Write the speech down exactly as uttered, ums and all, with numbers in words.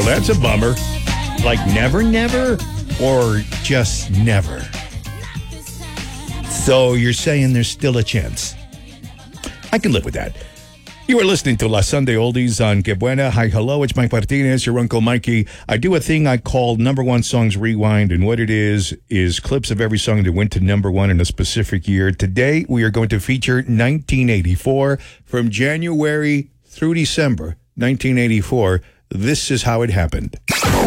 that's a bummer. Like never, never, or just never? So you're saying there's still a chance. I can live with that. You are listening to La Sunday Oldies on Que Buena. Hi, hello, it's Mike Martinez, your Uncle Mikey. I do a thing I call Number One Songs Rewind, and what it is, is clips of every song that went to number one in a specific year. Today, we are going to feature nineteen eighty-four. From January through December nineteen eighty-four, this is how it happened.